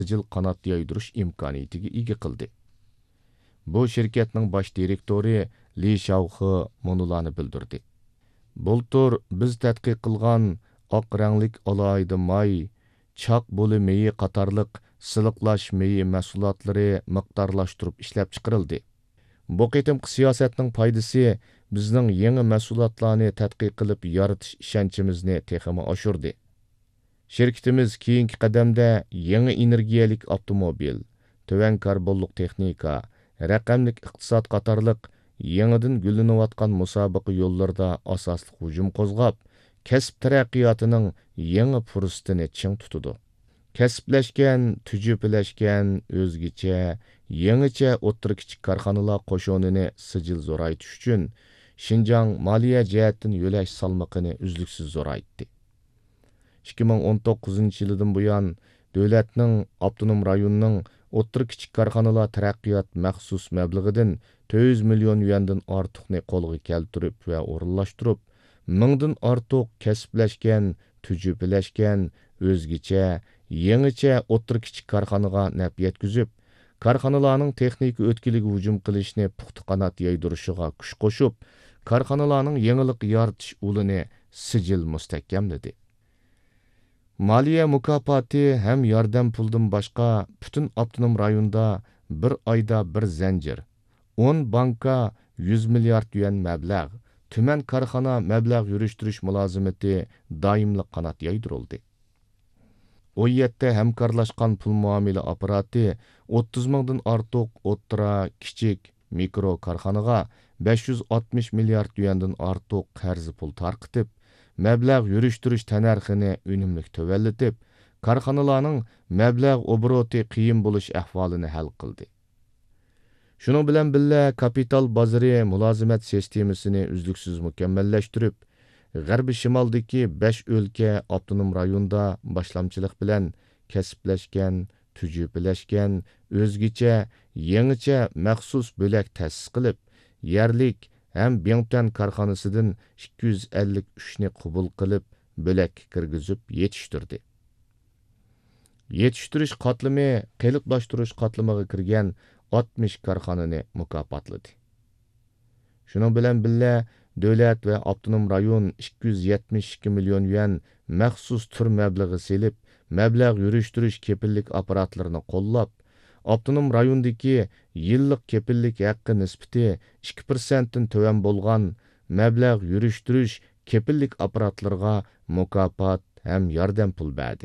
sijil qanot yaydırış imkoniyatiga ega qildi. Bu şirketning bosh direktori Li Xiaohe monularni bildirdi. Bultur biz tadqiq qilgan oq ranglik alayda may, choq bo'li meyi qatorliq siliqlash meyi mahsulotlari miqdorlashtirib ishlab chiqarildi. Bu qitimqi siyosatning foydasi bizning yangi mahsulotlarni tadqiq qilib yaratish ishonchimizni texmi oshirdi. Şirketimiz keyingi qadamda yangi energiyalik avtomobil, töven karbonlik texnika, raqamlik iqtisod qatorliq yangidan gullanayotgan musobaqa yo'llarida asosli hujum qo'zg'ab, kasb taraqqiyotining yangi fursatini ching tutadi. Kasblashgan, tujubylashgan, o'zgacha, yangicha o'tir kichik korxonalar qo'shonini sijil zo'raytish uchun Şinjan moliya jihatdan yo'lash salmoqini uzluksiz zo'raytdi. 2019 yilidan buyon davlatning avtonom rayonning o'tir kichik korxonalar taraqqiyot maxsus mablag'idan 400 million yuandan ortiqni qo'lga keltirib va o'rinlashtirib, mingdan ortiq kasblashgan, tujubylashgan, o'zgacha, yangicha o'tir kichik korxonaga naf yetkazib, korxonalarning texnika o'tkiliga hujum qilishni puxta qanot yaydirishiga kuch qo'shib, korxonalarning yangilik yaratish ulini sijil mustahkamladi. Maliya mukofoti ham yordam puldan boshqa butun avtonom rayonda bir oyda bir zanjir, 10 banka 100 milliard yuan mablag', tuman korxona mablag' yurishtirish mulozimati doimli qanot yaydirildi. O yerda hamkorlashgan pul muomala apparati 30 mingdan ortiq o'ttira, kichik, mikro korxonaga 560 milliard yuandan ortiq qarz pul tarqitib, mablag' yurishtirish tanarxini unumli tövallatib, korxonalarning mablag' obroti qiyin bo'lish ahvolini hal qildi. Shuning bilan birga kapital bozori mulozimat sistemasini uzluksiz mukammallashtirib, g'arbiy shimoldagi 5 o'lka avtonom rayonda boshlamchilik bilan kasblashgan, tujubylashgan, o'zgacha, yangicha maxsus bo'lak ta'sis qilib, yerlik ham Bingtan korxonasidan 253 ni qabul qilib, bo'lak kirgizib yetishtirdi. Yetishtirish qatlami qeliqlashtirish qatlamiga kirgan 60 korxonani mukofotladi. Shuning bilan birga davlat va avtonom rayon 272 million yuan maxsus tur mablag'i selib, mablag' yurishtirish kepillik apparatlarini qo'llab, avtonom rayondagi yillik kepillik haqqi nisbati 2% dan to'van bo'lgan mablag' yurishtirish kepillik apparatlarga mukofot ham yordam pul berdi.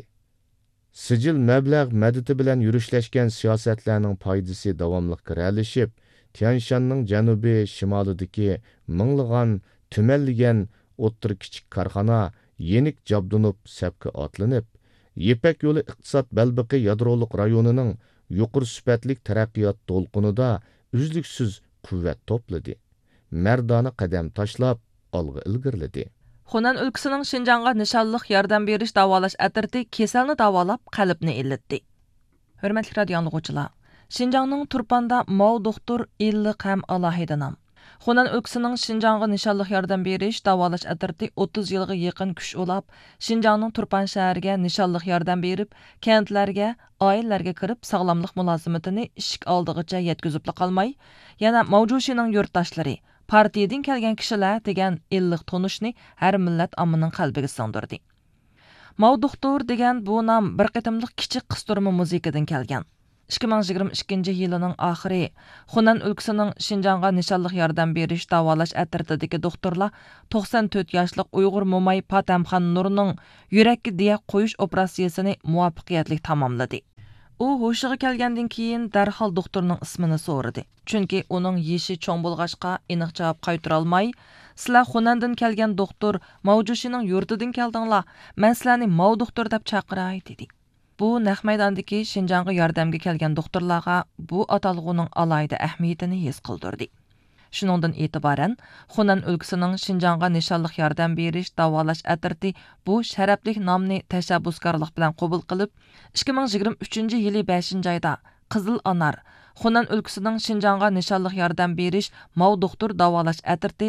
Sijil mablag' madadi bilan yurishlashgan siyosatlarning foydasi davomli kiralishib, Tianshanning janubiy shimolidagi minglagan tumanlagan o'tir kichik korxona yenik jabdunib sapga otlanib, Yepak yo'li iqtisod balbiqi yadroliq rayonining yuqori sifatlik taraqqiyot to'lqinida uzluksiz quvvat to'pladi. Mardona qadam tashlab olg'a ilgirladi. Xunan өлкәсенең Шинҗанга nishonliq yordam berish davolash atirti kasalni davolab qalbni illatdi. Hurmatli radio anglag'uvchilar, Шинҗаңның Turpanda Mao doktor illiq ham alohida nom. Xunan өлкәсенең Шинҗаңга nishonliq yordam berish davolash atirti 30 yilga yaqin kuch ulab, Шинҗаңның Turpan shahriga nishonliq yordam berib, kentlarga, oilalarga kirib sog'lomlik mulozimatini ishik oldig'icha yetkazib qolmay, yana Mavjushining yurtdoshlari partiyadan kelgan kishilar degan illiq tonishni har millat ommaning qalbiga singdirdi. Mao doktor degan bu nom bir qitimliq kichik qisturma muzikadan kelgan. 2022 yilining oxiri Xunan өлкәсенең Шинҗаңга nishonliq yordam berish davolash atirtidagi doktorlar 94 yoshlik Uyg'ur Mo'may Patamxon Nurning yurakka diya qo'yish operatsiyasini muvaffaqiyatli tamomladi. U hushiga kelgandan keyin darhol doktorning ismini so'radi. Chunki uning yeshi cho'ng bo'lg'achqa aniq javob qaytara olmay, "Sizlar Xunandan kelgan doktor Mavjushining yurtidan keldinglar. Men sizlarni Mao doktor deb chaqiray" dedi. Bu naq maydondagi Шинҗаңга yordamga kelgan doktorlarga bu atalg'uning alayda ahamiyatini his qildirdi. Shuningdan e'tiboran Xunan өлкәсенең Шинҗаңга nishonliq yordam berish davolash atirti bu sharaflik nomni tashabbuskorlik bilan qabul qilib, 2023 yili 5 oyda Qizil Anar Xunan өлкәсенең Шинҗаңга nishonliq yordam berish Mao doktor davolash atirti